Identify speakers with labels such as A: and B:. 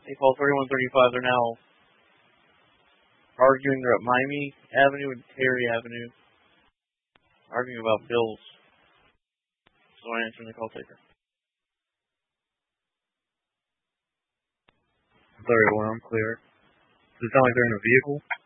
A: They call 3135. They're now arguing. They're at Miami Avenue and Terry Avenue, arguing about bills. So I'm answering the call taker.
B: Sorry, well, I'm clear. Does it sound like they're in a vehicle?